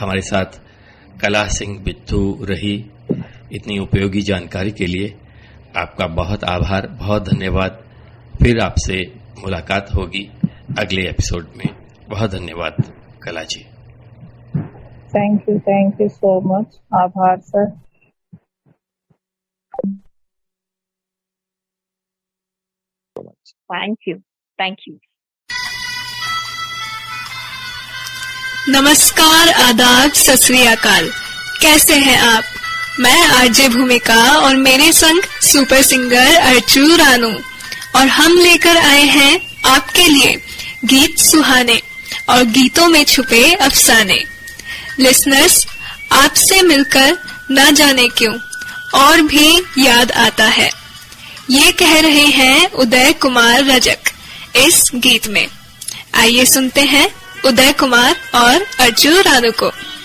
हमारे साथ कला सिंह बिट्टू रही। इतनी उपयोगी जानकारी के लिए आपका बहुत आभार, बहुत धन्यवाद। फिर आपसे मुलाकात होगी अगले एपिसोड में। बहुत धन्यवाद कला जी। Thank you so much. आभार सर। Thank you. नमस्कार, आदाब, सत श्री अकाल। कैसे हैं आप? मैं आरजे भूमिका और मेरे संग सुपर सिंगर अर्चू रानू, और हम लेकर आए हैं आपके लिए गीत सुहाने और गीतों में छुपे अफसाने। लिसनर्स, आपसे मिलकर ना जाने क्यों और भी याद आता है, ये कह रहे हैं उदय कुमार रजक इस गीत में। आइए सुनते हैं उदय कुमार और अर्जू रानू को।